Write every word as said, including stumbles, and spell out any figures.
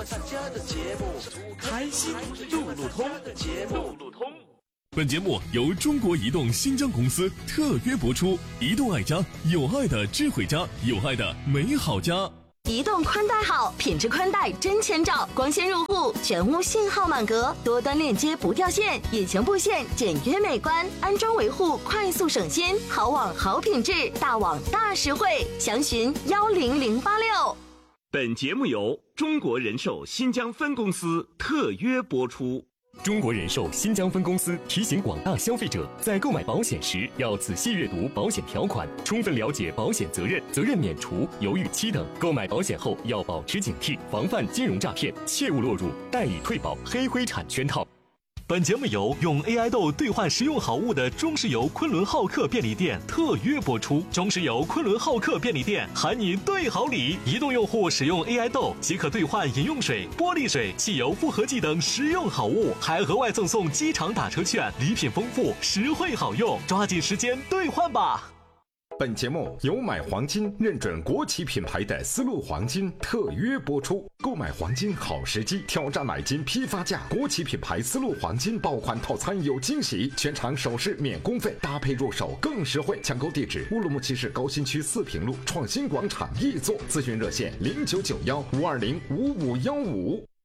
大家的节目，开心路路通的节目，路路通。 本节目由中国移动新疆公司特约播出。移动爱家，有爱的智慧家，有爱的美好家。 移动宽带好，品质宽带真千兆，光纤入户，全屋信号满格，多端链接不掉线，引擎布线简约美观，安装维护快速省心，好网好品质，大网大实惠，详询幺零零八六。 本节目由中国人寿新疆分公司特约播出。 中国人寿新疆分公司提醒广大消费者，在购买保险时要仔细阅读保险条款，充分了解保险责任、责任免除、犹豫期等。购买保险后要保持警惕，防范金融诈骗，切勿落入代理退保、黑灰产圈套。 本节目由用 A I 豆兑换实用好物的中石油昆仑浩克便利店特约播出。中石油昆仑浩克便利店喊你兑好礼，移动用户使用 A I 豆即可兑换饮用水、玻璃水、汽油复合剂等实用好物，还额外赠送机场打车券，礼品丰富，实惠好用，抓紧时间兑换吧。 本节目由买黄金认准国企品牌的丝路黄金特约播出。购买黄金好时机，挑战买金批发价，国企品牌丝路黄金爆款套餐有惊喜，全场首饰免工费，搭配入手更实惠。抢购地址：乌鲁木齐市高新区四平路创新广场一座，咨询热线零九九幺五二零五五幺五。